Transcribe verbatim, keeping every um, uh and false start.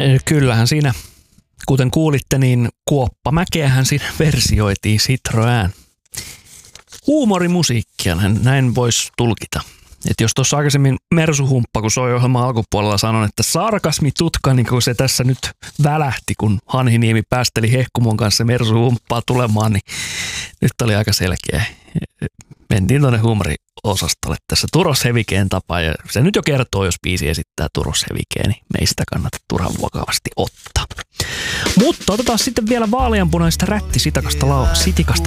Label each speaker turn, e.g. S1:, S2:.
S1: Kyllähän siinä, kuten kuulitte, niin Kuoppamäkeähän siinä versioitiin Citroën. Huumorimusiikkia, näin voisi tulkita. Että jos tuossa aikaisemmin Mersu-humppa, kun soi ohjelman alkupuolella, sanon, että sarkasmi tutka, niin kun se tässä nyt välähti, kun Hanhiniemi päästeli Hehkumon kanssa Mersu-humppaa tulemaan, niin nyt oli aika selkeä. Mentiin tuonne huumoriosastolle tässä Turos Hevikeen tapaan, ja se nyt jo kertoo, jos biisi esittää Turos Hevikeen, niin meistä kannattaa turhan vakavasti ottaa. Mutta otetaan sitten vielä vaaleanpunaista rätti sitikasta